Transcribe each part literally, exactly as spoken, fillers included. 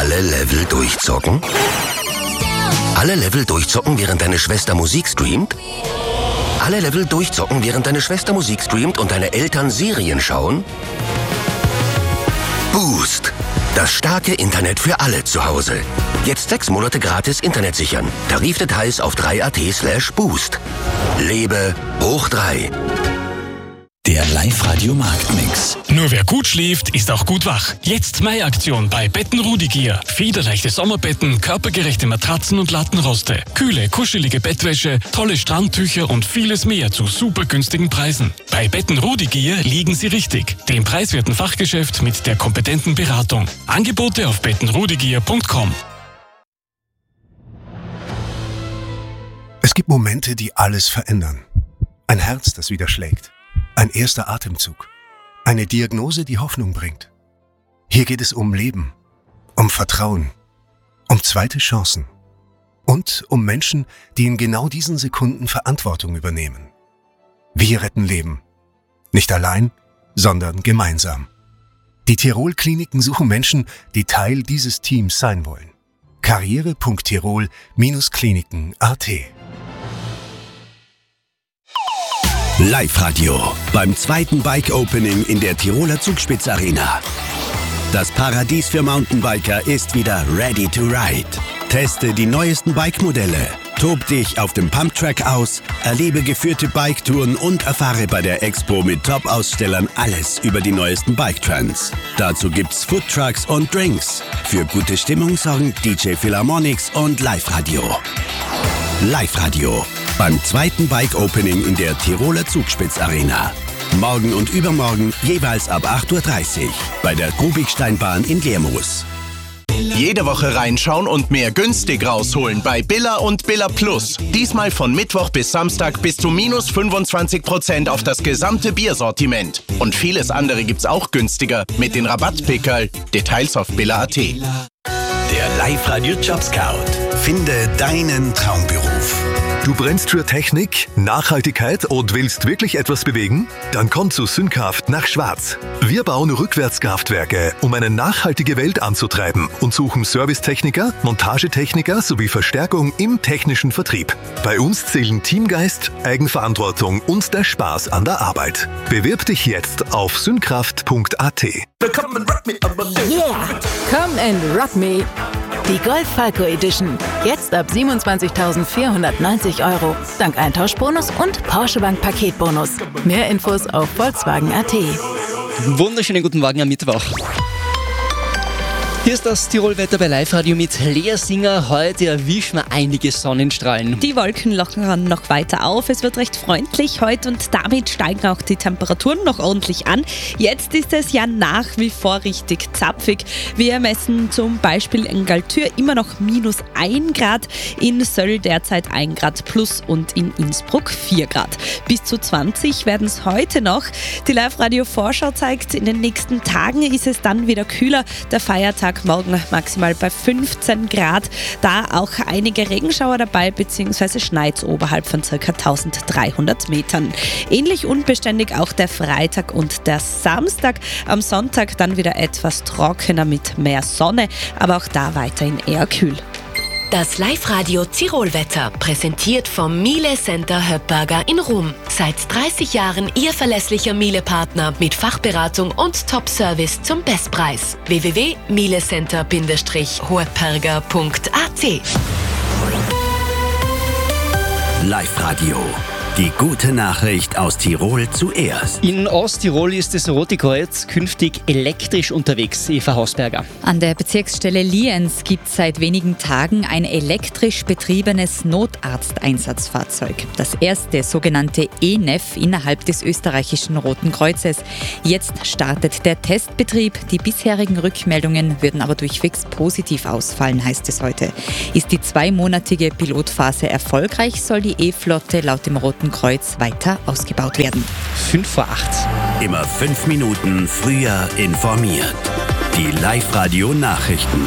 Alle Level durchzocken? Alle Level durchzocken, während deine Schwester Musik streamt? Alle Level durchzocken, während deine Schwester Musik streamt und deine Eltern Serien schauen? Boost. Das starke Internet für alle zu Hause. Jetzt sechs Monate gratis Internet sichern. Tarifdetails auf drei punkt at slash boost. Lebe hoch drei. Der Live-Radio-Marktmix. Nur wer gut schläft, ist auch gut wach. Jetzt Mai-Aktion bei Betten Rudigier. Federleichte Sommerbetten, körpergerechte Matratzen und Lattenroste. Kühle, kuschelige Bettwäsche, tolle Strandtücher und vieles mehr zu super günstigen Preisen. Bei Betten Rudigier liegen Sie richtig. Dem preiswerten Fachgeschäft mit der kompetenten Beratung. Angebote auf bettenrudigier punkt com. Es gibt Momente, die alles verändern. Ein Herz, das wieder schlägt. Ein erster Atemzug. Eine Diagnose, die Hoffnung bringt. Hier geht es um Leben, um Vertrauen, um zweite Chancen und um Menschen, die in genau diesen Sekunden Verantwortung übernehmen. Wir retten Leben. Nicht allein, sondern gemeinsam. Die Tirol-Kliniken suchen Menschen, die Teil dieses Teams sein wollen. karriere punkt tirol Kliniken punkt at Live-Radio beim zweiten Bike-Opening in der Tiroler Zugspitz-Arena. Das Paradies für Mountainbiker ist wieder ready to ride. Teste die neuesten Bike-Modelle, tob dich auf dem Pumptrack aus, erlebe geführte Biketouren und erfahre bei der Expo mit Top-Ausstellern alles über die neuesten Bike-Trends. Dazu gibt's Foodtrucks und Drinks. Für gute Stimmung sorgen D J Philharmonics und Live-Radio. Live-Radio beim zweiten Bike-Opening in der Tiroler Zugspitz-Arena. Morgen und übermorgen jeweils ab acht Uhr dreißig bei der Kubiksteinbahn in Lermoos. Jede Woche reinschauen und mehr günstig rausholen bei Billa und Billa Plus. Diesmal von Mittwoch bis Samstag bis zu minus fünfundzwanzig Prozent auf das gesamte Biersortiment. Und vieles andere gibt's auch günstiger mit den Rabattpickerl. Details auf billa punkt at. Der Live-Radio Job Scout. Finde deinen Traumberuf. Du brennst für Technik, Nachhaltigkeit und willst wirklich etwas bewegen? Dann komm zu Synkraft nach Schwarz. Wir bauen Rückwärtskraftwerke, um eine nachhaltige Welt anzutreiben und suchen Servicetechniker, Montagetechniker sowie Verstärkung im technischen Vertrieb. Bei uns zählen Teamgeist, Eigenverantwortung und der Spaß an der Arbeit. Bewirb dich jetzt auf synkraft punkt at. Yeah, come and rock me. Die Golf Falco Edition. Jetzt ab siebenundzwanzigtausendvierhundertneunzig Euro. Dank Eintauschbonus und Porsche Bank Paketbonus. Mehr Infos auf volkswagen punkt at. Wunderschönen guten Morgen am Mittwoch. Hier ist das Tirolwetter bei Live-Radio mit Lea Singer. Heute erwischen wir einige Sonnenstrahlen. Die Wolken lockern noch weiter auf. Es wird recht freundlich heute und damit steigen auch die Temperaturen noch ordentlich an. Jetzt ist es ja nach wie vor richtig zapfig. Wir messen zum Beispiel in Galtür immer noch minus ein Grad, in Söll derzeit ein Grad plus und in Innsbruck vier Grad. Bis zu zwanzig werden es heute noch. Die Live-Radio-Vorschau zeigt, in den nächsten Tagen ist es dann wieder kühler. Der Feiertag morgen maximal bei fünfzehn Grad, da auch einige Regenschauer dabei, beziehungsweise schneit oberhalb von ca. eintausenddreihundert Metern. Ähnlich unbeständig auch der Freitag und der Samstag. Am Sonntag dann wieder etwas trockener mit mehr Sonne, aber auch da weiterhin eher kühl. Das Live-Radio Tirolwetter, präsentiert vom Miele Center Höppberger in Rom. Seit dreißig Jahren Ihr verlässlicher Miele-Partner mit Fachberatung und Top-Service zum Bestpreis. w w w punkt mielecenter Bindestrich höppberger punkt at. Live-Radio. Die gute Nachricht aus Tirol zuerst. In Osttirol ist das Rote Kreuz künftig elektrisch unterwegs, Eva Hausberger. An der Bezirksstelle Lienz gibt es seit wenigen Tagen ein elektrisch betriebenes Notarzteinsatzfahrzeug. Das erste sogenannte E N E F innerhalb des österreichischen Roten Kreuzes. Jetzt startet der Testbetrieb. Die bisherigen Rückmeldungen würden aber durchwegs positiv ausfallen, heißt es heute. Ist die zweimonatige Pilotphase erfolgreich, soll die E-Flotte laut dem Roten Kreuz weiter ausgebaut werden. fünf vor acht. Immer fünf Minuten früher informiert. Die Live-Radio-Nachrichten.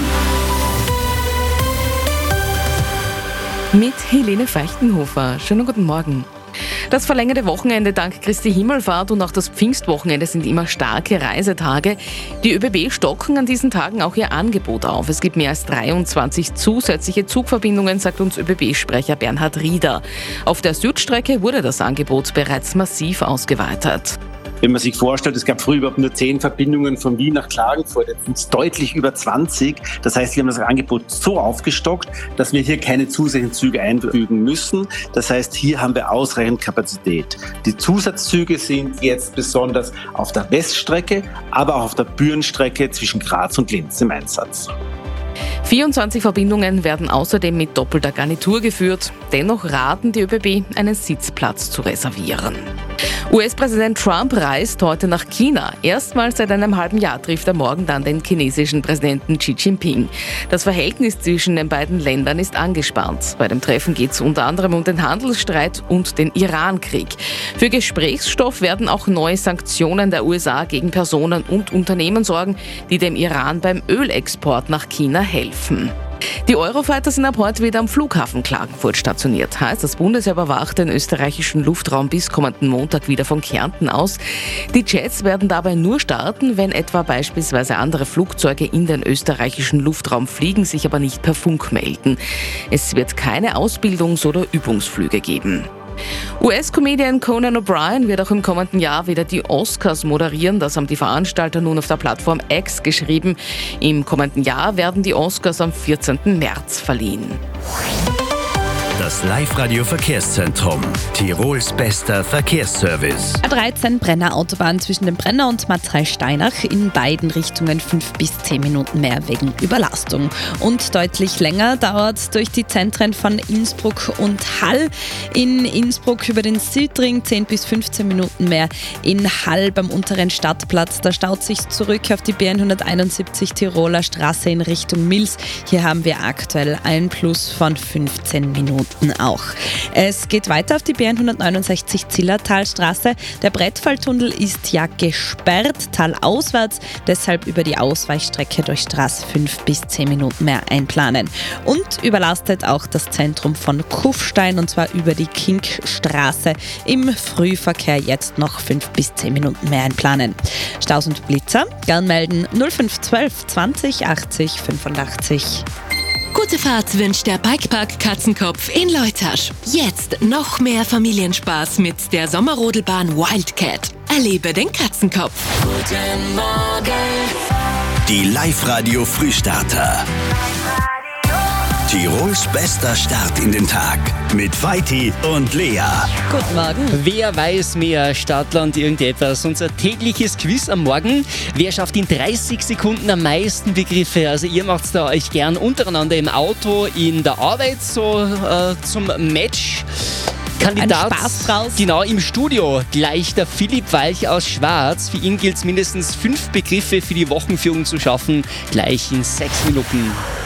Mit Helene Feuchtenhofer. Schönen guten Morgen. Das verlängerte Wochenende dank Christi Himmelfahrt und auch das Pfingstwochenende sind immer starke Reisetage. Die ÖBB stocken an diesen Tagen auch ihr Angebot auf. Es gibt mehr als dreiundzwanzig zusätzliche Zugverbindungen, sagt uns ÖBB-Sprecher Bernhard Rieder. Auf der Südstrecke wurde das Angebot bereits massiv ausgeweitet. Wenn man sich vorstellt, es gab früher überhaupt nur zehn Verbindungen von Wien nach Klagenfurt, jetzt sind es deutlich über zwanzig. Das heißt, wir haben das Angebot so aufgestockt, dass wir hier keine zusätzlichen Züge einfügen müssen. Das heißt, hier haben wir ausreichend Kapazität. Die Zusatzzüge sind jetzt besonders auf der Weststrecke, aber auch auf der Bürenstrecke zwischen Graz und Linz im Einsatz. vierundzwanzig Verbindungen werden außerdem mit doppelter Garnitur geführt. Dennoch raten die ÖBB, einen Sitzplatz zu reservieren. U S-Präsident Trump reist heute nach China. Erstmals seit einem halben Jahr trifft er morgen dann den chinesischen Präsidenten Xi Jinping. Das Verhältnis zwischen den beiden Ländern ist angespannt. Bei dem Treffen geht es unter anderem um den Handelsstreit und den Iran-Krieg. Für Gesprächsstoff werden auch neue Sanktionen der U S A gegen Personen und Unternehmen sorgen, die dem Iran beim Ölexport nach China helfen. Die Eurofighter sind ab heute wieder am Flughafen Klagenfurt stationiert. Heißt, das Bundesheer überwacht den österreichischen Luftraum bis kommenden Montag wieder von Kärnten aus. Die Jets werden dabei nur starten, wenn etwa beispielsweise andere Flugzeuge in den österreichischen Luftraum fliegen, sich aber nicht per Funk melden. Es wird keine Ausbildungs- oder Übungsflüge geben. U S-Comedian Conan O'Brien wird auch im kommenden Jahr wieder die Oscars moderieren. Das haben die Veranstalter nun auf der Plattform X geschrieben. Im kommenden Jahr werden die Oscars am vierzehnten März verliehen. Das Live-Radio-Verkehrszentrum. Tirols bester Verkehrsservice. A dreizehn Brenner Autobahn zwischen dem Brenner und Marktrei-Steinach. In beiden Richtungen fünf bis zehn Minuten mehr wegen Überlastung. Und deutlich länger dauert durch die Zentren von Innsbruck und Hall. In Innsbruck über den Südring zehn bis fünfzehn Minuten mehr. In Hall beim unteren Stadtplatz, da staut sich zurück auf die B hunderteinundsiebzig Tiroler Straße in Richtung Mills. Hier haben wir aktuell ein Plus von fünfzehn Minuten. Auch. Es geht weiter auf die B hundertneunundsechzig Zillertalstraße. Der Brettfalltunnel ist ja gesperrt, talauswärts, deshalb über die Ausweichstrecke durch Straße fünf bis zehn Minuten mehr einplanen. Und überlastet auch das Zentrum von Kufstein, und zwar über die Kinkstraße. Im Frühverkehr jetzt noch fünf bis zehn Minuten mehr einplanen. Staus und Blitzer, gern melden null fünf zwölf zwanzig achtzig fünfundachtzig. Gute Fahrt wünscht der Bikepark Katzenkopf in Leutasch. Jetzt noch mehr Familienspaß mit der Sommerrodelbahn Wildcat. Erlebe den Katzenkopf. Guten Morgen. Die Live-Radio Frühstarter. Tirols bester Start in den Tag mit Vaiti und Lea. Guten Morgen. Wer weiß mehr? Stadtland irgendetwas. Unser tägliches Quiz am Morgen. Wer schafft in dreißig Sekunden am meisten Begriffe? Also ihr macht's da euch gern untereinander im Auto, in der Arbeit, so äh, zum Match. Kandidat, ein Spaß draus. Genau, im Studio gleich der Philipp Walch aus Schwarz. Für ihn gilt es mindestens fünf Begriffe für die Wochenführung zu schaffen. Gleich in sechs Minuten.